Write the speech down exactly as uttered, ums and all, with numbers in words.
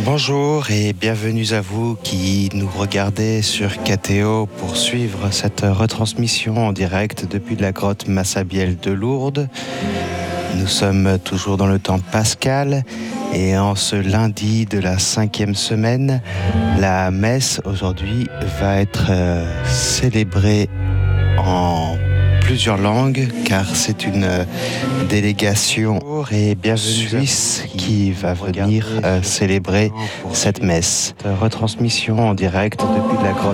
Bonjour et bienvenue à vous qui nous regardez sur K T O pour suivre cette retransmission en direct depuis la grotte Massabielle de Lourdes. Nous sommes toujours dans le temps pascal et en ce lundi de la cinquième semaine, la messe aujourd'hui va être euh, célébrée en plusieurs langues car c'est une délégation et bienvenue suisse qui va venir euh, célébrer cette messe. Retransmission en direct depuis la grotte